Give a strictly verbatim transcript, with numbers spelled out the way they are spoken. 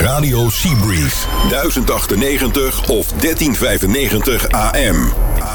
Radio Seabreeze, duizend achtennegentig of dertien vijfennegentig A M.